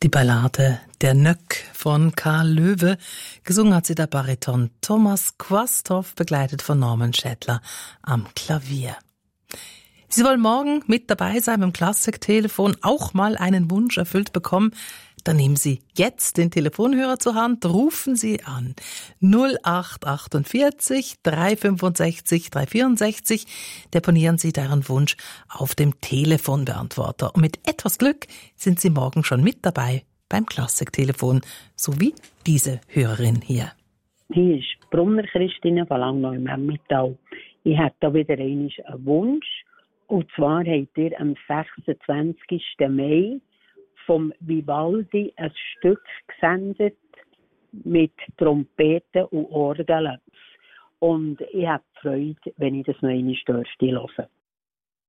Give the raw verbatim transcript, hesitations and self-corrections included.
Die Ballade Der Nöck von Karl Löwe. Gesungen hat sie der Bariton Thomas Quasthoff, begleitet von Norman Schädler am Klavier. Sie wollen morgen mit dabei sein beim Klassiktelefon, auch mal einen Wunsch erfüllt bekommen. Dann nehmen Sie jetzt den Telefonhörer zur Hand, rufen Sie an null acht achtundvierzig drei fünfundsechzig drei vierundsechzig, deponieren Sie Ihren Wunsch auf dem Telefonbeantworter. Und mit etwas Glück sind Sie morgen schon mit dabei beim Klassiktelefon, so wie diese Hörerin hier. Hier ist Brunner Christine von Langnau im Emmental. Ich habe da wieder einen Wunsch. Und zwar habt ihr am sechsundzwanzigsten Mai vom Vivaldi ein Stück gesendet mit Trompeten und Orgeln. Und ich habe Freude, wenn ich das noch einmal hören dürfte.